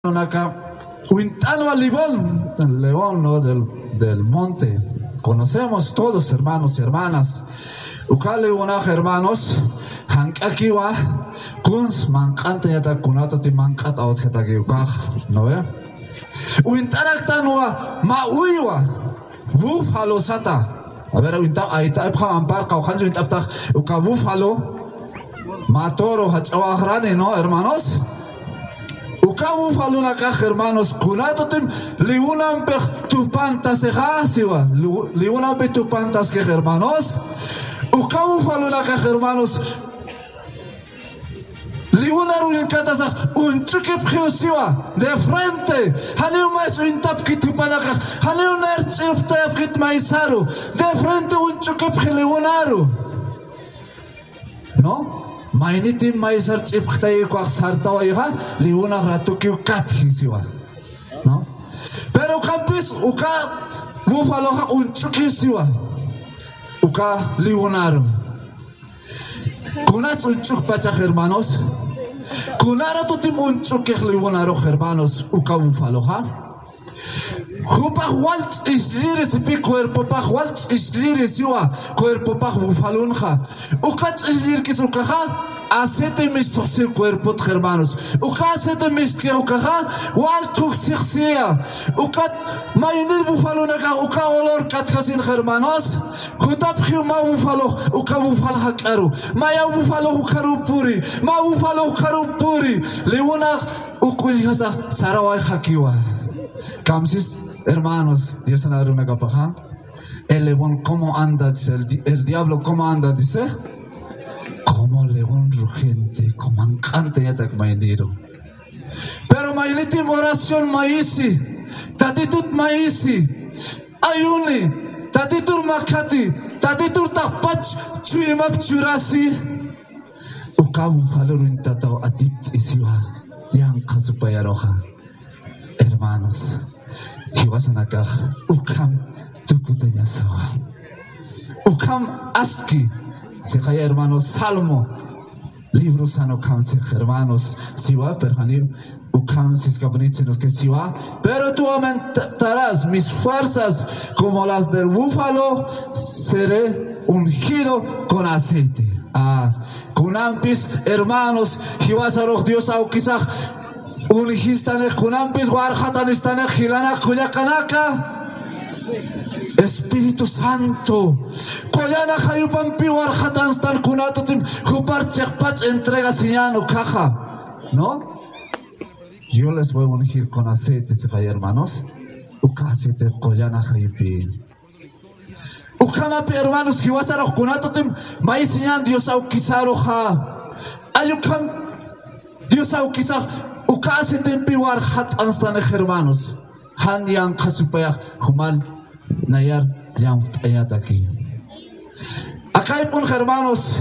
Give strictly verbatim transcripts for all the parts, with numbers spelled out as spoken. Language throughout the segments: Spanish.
acá, Huintano al León, el león, ¿no? del, del monte. Conocemos todos, hermanos y hermanas. Ukale unaj, hermanos, hankakiwa, kuns mancanta yata kunato ti mancata otjetaki ukaj, ¿no ve? Huintaraktanua, mauiwa, búfalo sata. A ver, Huinta, ahí está, hay para ampar, caujanzo, Huintapta, uka búfalo, matoro, hachawahrane, ¿no, hermanos? Uka búfalo nakaj, hermanos, kunato tim, liunan pech tu pantas ejasiwa, liunan pech tu pantas que, hermanos. Uka búfalo nakaj, hermanos, liunar un catasa, un chuquip geosiwa, de frente, haleu mais un tapki tupanaka, haleu ner chiftafkit maisaru, de frente un chuquip geleunaru. ¿No? Mainitim maisar chiftai kwa sartawa iha, liuna ratuki kathisiwa. ¿No? Pero campis uka búfalo un chuquisiwa, uka liunaru. Kunats un chukpachaj, hermanos. Kunara tutim un chukej liunaro, hermanos, uka búfalo, ha. Jupaj waltz isliris pi cuerpo paj waltz isliris iwa cuerpo paj bufalunja. Ukach islir kis ukaja acete mistoxil cuerpo, hermanos. Uka acete mistke ukaja wal tuxixia. Ukat mainil bufalunaka uka olor katkasin, hermanos. Jutap ma bufalo uka bufal hakaru. Maya bufalo ukaru puri. Ma bufalo ukaru puri. Leuna ukulihasa sarawai hakiwa. Camsis, hermanos, Dios en la runa capaja. El león, ¿cómo anda? Dice, el, el diablo, ¿cómo anda? Dice, como león rugente, como ancante, ya te maidiro. Pero mailitim oración maisi, tatitut maisi, ayuni, tatitur makati, tatitur tapach, chuyimap churasi. Ukabu falorin tatao atit isiwa, yang kasupayaroja. Hermanos, Hiwasanaka, Ukam, Tukutaya Sawa. Ukam Aski, Sejaya, hermanos, Salmo, libro sano Kamse, hermanos, Siwa, Perhanir, Ukam, Siskabonitsinos, que Siwa, pero tú aumentarás mis fuerzas como las del búfalo, seré ungido con aceite. Ah, Kunampis, hermanos, Hiwasaroch, Dios, au quizás. Unihistanek kunampis warhatanistanek hilana kuyakanaka. Espíritu Santo, koyana hayupampi warhatanstan kunatotim hupar chekpach entrega siñano caja. ¿No? Yo les voy a ungir con aceite, hermanos. Uka aceite koyana hayupi. Ukamapi, hermanos, hiwasarok kunatotim maisiñan Dios au kisaroja. Ayukam Dios au kisar. Uka se tempi warhat anstane, hermanos. Han yang kasupaya humal nayar yang ayat aquí. Acá hay pun, hermanos.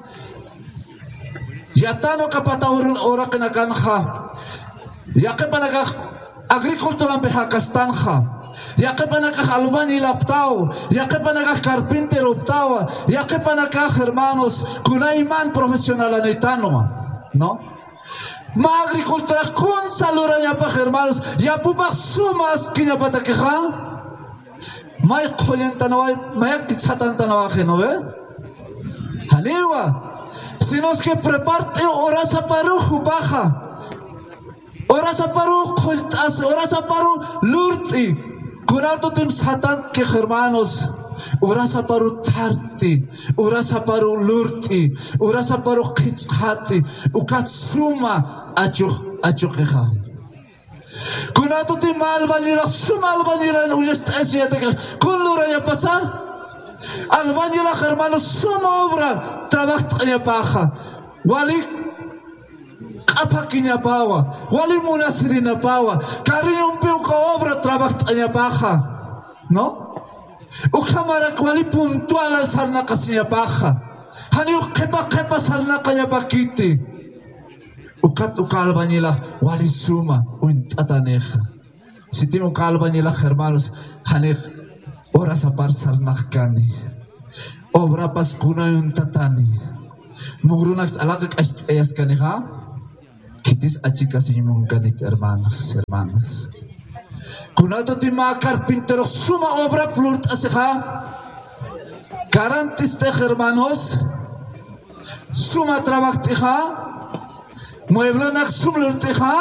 Yatano kapatahurun ora kenakanja. Yake panakah agricultura pehakastanja. Yake panakah albani laptao. Yake panakah carpintero optao. Yake panakah, hermanos, kunaiman profesional anetano. ¿No? Ma agricultura con salura ya pa, hermanos, ya pupa sumas que ya pata queja. May kolienta no hay, may pizzatan no hay, ¿no ve? Haliwa, si nos que preparte ora saparu jupaja, ora saparu coltas, ora saparu lurti, curato tim satan que, hermanos. Urasa paru tarti, urasa paru lurti, urasa paru kichati, ukatsuma achuh achukeha. Kunato ti mal vanila, suma albanila no jest asiatica, con lura ya pasa. Albanila, hermanos, suma obra, trabaja ya paja. Wali kapakinya pawa, wali munasirina pawa, cariño peuca obra, trabaja ya paja. ¿No? Ukamara kwali puntual al sarna kasiya paja. Hani ukepa kepa sarna kaya pakiti. Ukat ukal banila wali suma uintataneja. Si tiene ukal banila, hermanos, hanej ora sapar sarna kani. Obra paskuna untatani. Mugrunax alakak est eyas kaneja. Kitis achicas y munganit, hermanos, hermanos. Kunato tima carpintero suma obra plurt aseja. Garantiste, hermanos. Suma trabajteja. Mueblanak sumlurteja.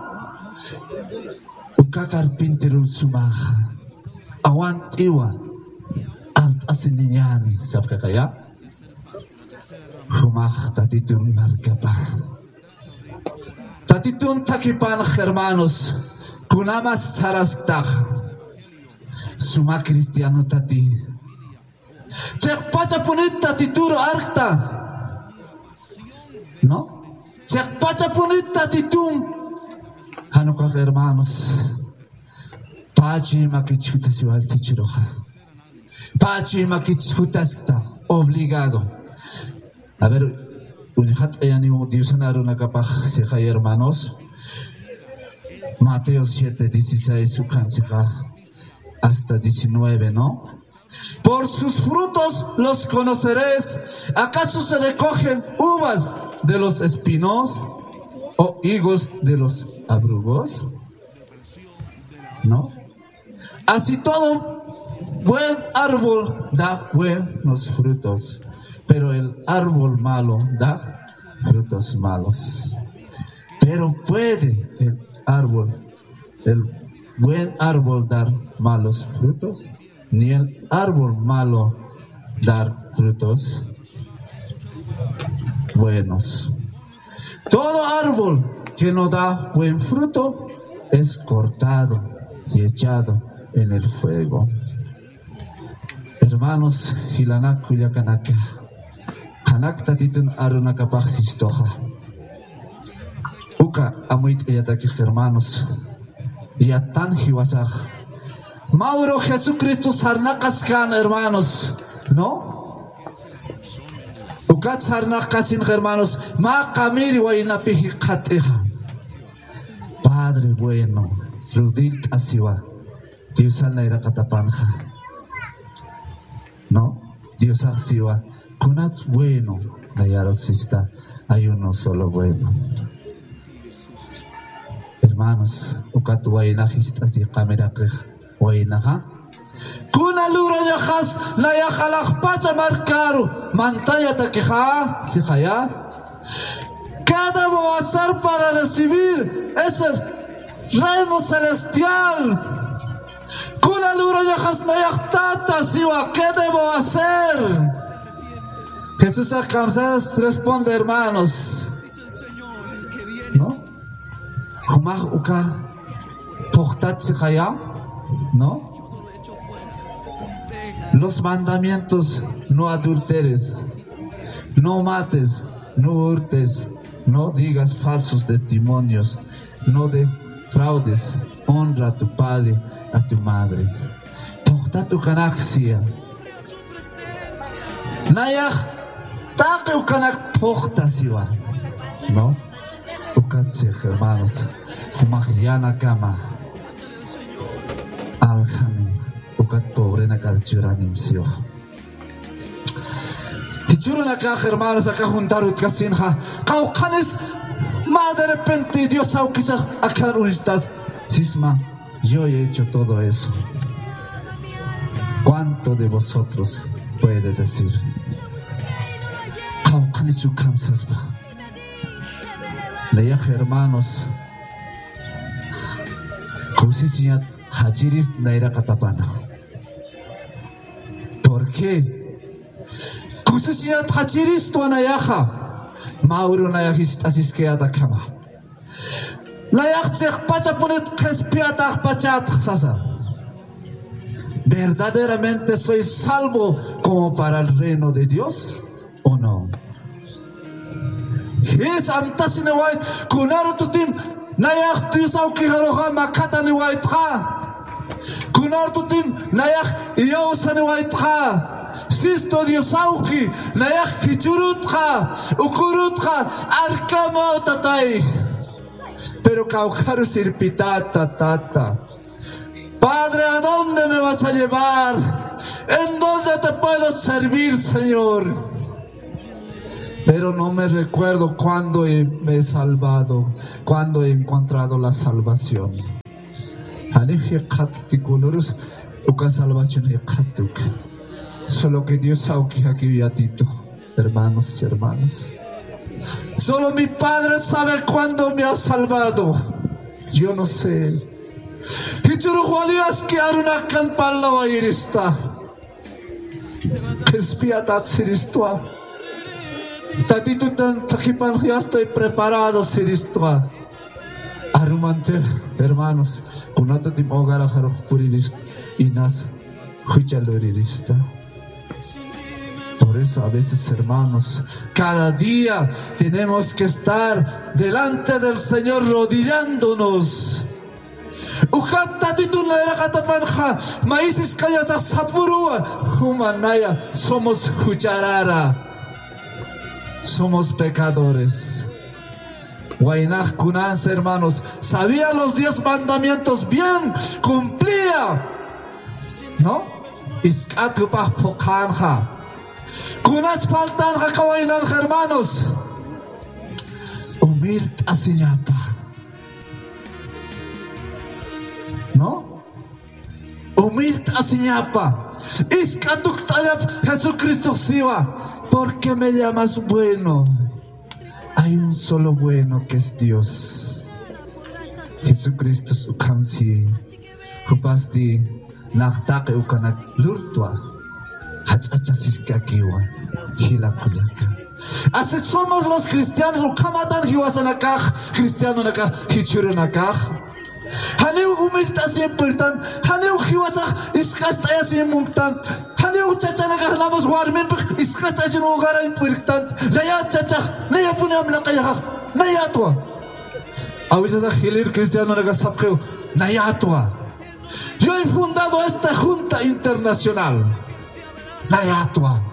Uka carpintero suma. Awant iwa. Alt asininyani. Sabka kaya? Humah tatitun markapa. Tatitun takipan, hermanos. Kunamas sarasktag. Suma cristiano tati. Cek pacha punit tatituro arkta. No? Cek pacha punit tatitum. Hanuka, hermanos. Pachi makichutas igual tichuroja. Pachi makichutas obligado. A ver, unihat ayanimu diusanaru nakapaj seja, hermanos. Mateo siete, dieciséis, hasta diecinueve, ¿no? Por sus frutos los conoceréis. ¿Acaso se recogen uvas de los espinos o higos de los abrugos? ¿No? Así todo buen árbol da buenos frutos, pero el árbol malo da frutos malos. Pero puede el árbol, el buen árbol dar malos frutos, ni el árbol malo dar frutos buenos. Todo árbol que no da buen fruto es cortado y echado en el fuego. Hermanos, hilanak kuyakanaka, kanak tatitun arunakapaj sistoja. Uka amuit eyataki, hermanos, yatan hiwasaj. Mauro Jesucristo sarnakaskan, hermanos, ¿no? Ukat sarnakasin, hermanos, ma kamiri wainapihi kateja. Padre bueno, rudit asiwa, Dios al naira katapanja, ¿no? Dios asiwa, kunats bueno, nayarosista, hay uno solo bueno. Hermanos, ukat wainajista si kamerakej wainaja. Kuna lura yajas la yajalaj pacha marcaru, mantaya taqueja, si jaya. Cada voy a hacer para recibir ese reino celestial. Kuna lura yajas la yachtata, siwa, ¿qué debo hacer? Jesús Akamsas responde, hermanos, ¿no? Humah uka pochtat si jaya, ¿no? Los mandamientos: no adulteres, no mates, no hurtes, no digas falsos testimonios, no defraudes, honra a tu padre, a tu madre. Pochtat tu kanaxia. Nayach, taque ukanak pochta siwa, ¿no? Ukatse, hermanos, humah yana kama, alhanim. Ukat pobre na kalchuranim siwa. Hichuro na ka, hermanos, acá juntarut kasinja. Kaukanes, ma de repente Dios au quizás acá estás. Sisma, yo he hecho todo eso. ¿Cuánto de vosotros puede decir? Kaukanes ukamsas ba. Leia, hermanos, kusisiat hachiris naira katapana. ¿Por qué? Kusisiat hachiris tu anayaja. Mauro nayajist asis que atacama. Nayaj chek pacha ponet kespiatach pachat sasa. ¿Verdaderamente soy salvo como para el reino de Dios o no? Es amtasine white kunaro tutim nayaj tiusau kiharoha makatani white ha. Kunar tutim nayach iyausane waitcha, sisto diosauki nayach hichurutcha, ukurutcha, arkama tatai. Pero caucaru sirpitata tata. Padre, ¿a dónde me vas a llevar? ¿En dónde te puedo servir, Señor? pero no me recuerdo cuándo he- me he salvado, cuándo he encontrado la salvación. Uka salvación he katuk. Solo que Dios auki aquí viatito, hermanos, hermanas. Solo mi Padre sabe cuándo me ha salvado. Yo no sé. Hichuru Jualias que aruna campalla va irista. Espiatat siristua. Tatito tan takipan ya estoy preparado siristua. Arumante, hermanos, kunato tim ogara jaro puririst inas huchalurista. Por eso a veces, hermanos, cada día tenemos que estar delante del Señor rodillándonos. Ukata titula era katapanja, maisis kaya sa sapurua, humanaya, somos hucharara, somos pecadores. Wainaj Kunans, hermanos, sabía los diez mandamientos bien, cumplía, ¿no? Iskatupah pokaanja. Kunas faltan hakawainan, hermanos. Humilde asiñapa. ¿No? Humilde asiñapa. Iskatuk tayap Jesucristo siwa. ¿Por qué me llamas bueno? Hay un solo bueno que es Dios. Jesucristo ukamsi. Hupasti naktake ukanak lurtua. Así somos los cristianos. Ukamatan hiwasanakaj, cristiano nakaj, hichuranakaj. Haleu humilta siempre tan, haleu hiwasaj, iskasta siempre tan, haleu chachanakaj lamos warmen, iskasta sin hogar tan, naya chachaj, naya punam lakayaj, naya tua. A veces a hilir cristiano nakaj sapkeu, naya tua. Yo he fundado esta junta internacional. Nayatua,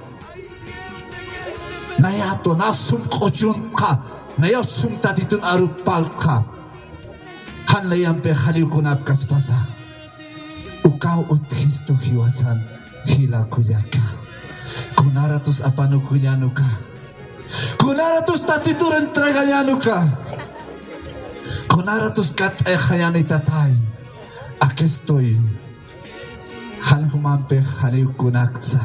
nayatua, nasum kochunka, nayasum tatitun arupalka. Han layam pe haliu kunap kaspasa. Ukau uthisto hiwasan hila kuyaka. Kunaratus apanu kuyanuka. Kunaratus tatitur entregayanuka. Kunaratus kat ehayanitatai. Aquí estoy. Han humampe haliu kunaksa.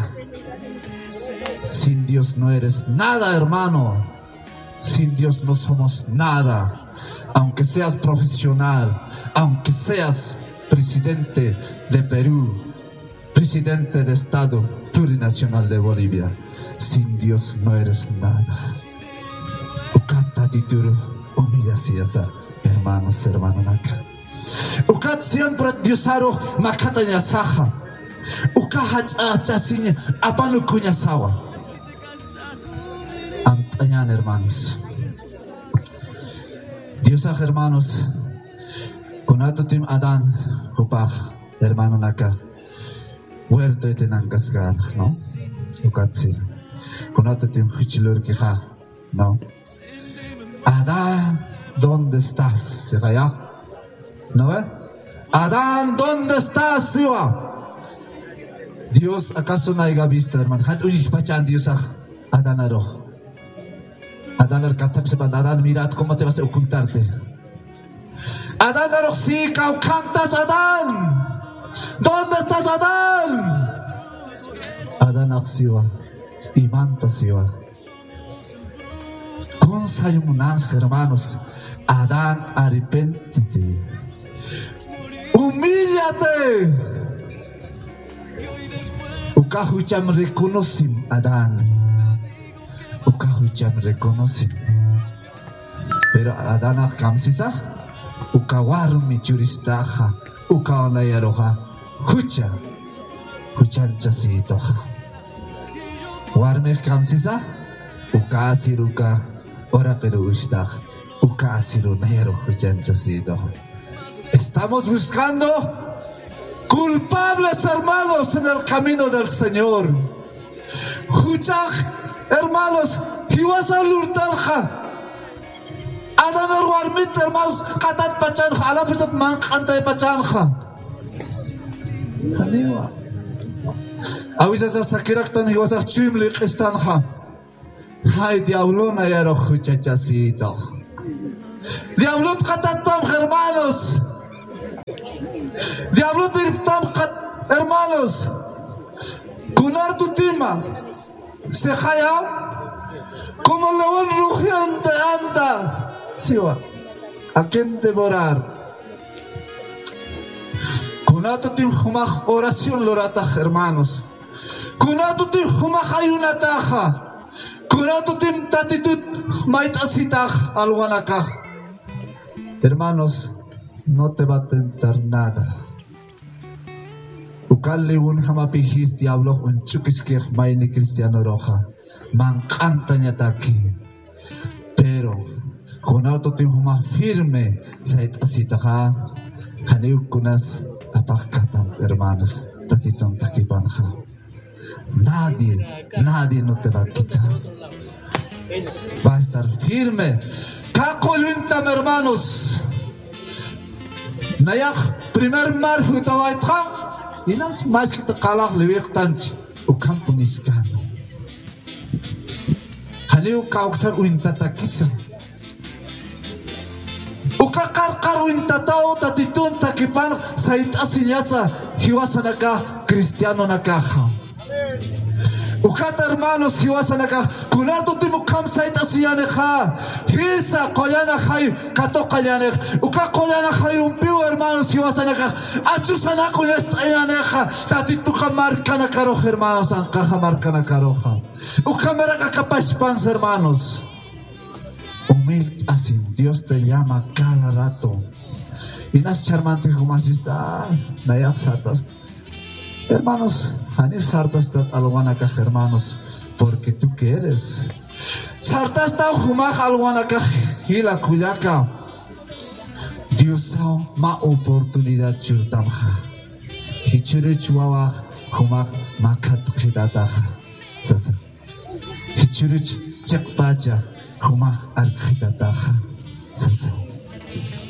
Sin Dios no eres nada, hermano. Sin Dios no somos nada. Aunque seas profesional, aunque seas presidente de Perú, presidente de Estado plurinacional de Bolivia, sin Dios no eres nada. Ukata tituru humillasiasa, hermanos, hermanaka. Ukat siempre diosaro makata nyasaha. Ukahach achasinya apanu kunya sawa. Antañan, hermanos. Dios, hermanos, kunato tim Adán, kupah, hermano naka, huerto y tenangasgar, ¿no? Ukatsi. Kunato tim huchilur kija, ¿no? Adán, ¿dónde estás? ¿Se calla? ¿No ve? Adán, ¿dónde estás, Siwa? Dios, ¿acaso no haya visto, hermano? Uy, pachan Dios, Adán arrojo. Adán al katab sepan, Adán, mirad cómo te vas a ocultarte. Adán arrojo, sí, cantas, Adán. ¿Dónde estás, Adán? Adán axiwa, imanta siwa. Con sayumunan, hermanos, Adán, arrepéntete. Humíllate. Ukahucham reconosim, Adán. Ukahucham reconosim. Pero Adán kamsisa, ukawarum michuristaja, ukaonayaroja, hucha, huchanchasitoja. Warmech kamsisa, ukasiruka, ora pero ustaj, ukasiru nero huchanchasitoja. Estamos buscando culpables, hermanos, en el camino del Señor. Huchaj, hermanos, hiwasalurtalja. Adán arwarmit, hermanos, katat pachanja, alafisat man kantay pachanja. Haniwa. Awisas sakiraktan hiwasach chimli kristanja. Ay, diablo, no hay rojo chachacito. Diablo, catatam, hermanos. Diablo, tirtam, hermanos. Kunar tu tima. Se jaya. Como león rugiente anda. Siwa. ¿A quién devorar? Kunato tim humaj oración lorata, hermanos. Kunato tim humaj ayunataja. Kunato tim tatitud mait asitaj alwanakaj. Hermanos, no te va a tentar nada. Ukalli un jamapijis diablo un chukiskej maini cristiano roja. Man canta ñataki. Pero kunato tim humaj firme sait asitaja. Haniu kunas apakatam, hermanos, tatiton takipanja. Nadie, nadie no te va a quitar. Va a estar firme. Kakoluntam, hermanos. Nayak, primer marjo tawaitran. Y nas más que te calak levichtanch. Ukampo niskano. Haniu kauksar uintatakisa. Ukakar karuin tatao tatitun takipan sait asinyasa hiwasa naka cristiano nakaha. Ukata hermanos hiwasa naka kunato timukam sait asiyaneha hisa koyana hay kato kayane uka koyana hay umpiu hermanos hiwasa naka achusana kuyast ayaneha tatituka marca nakaro hermanos ankaha marca nakaroha ukamera kapashpans hermanos. Humilde así, Dios te llama cada rato. Y nas charmantes como así está, nayaf sartas. Hermanos, hanif sartas tat alwanaka, hermanos, porque tú quieres. Sartas ta humaj alwanaka hila kuyaka. Dios sao ma oportunidad churtamja. Hichurich wawa humaj makat khidataja. Sasa. Hichurich chakpaja. Humah al-khidataha. Salsa.